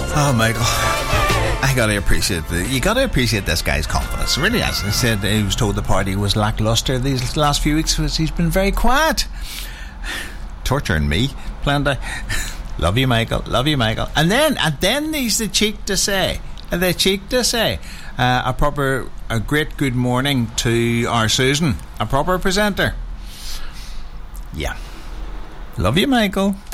Oh, Michael, you got to appreciate this guy's confidence. It really has. He said he was told the party was lackluster these last few weeks because he's been very quiet, torturing me, plenty. Love you, Michael. And then he's the cheek to say a great good morning to our Susan, a proper presenter. Yeah. Love you, Michael.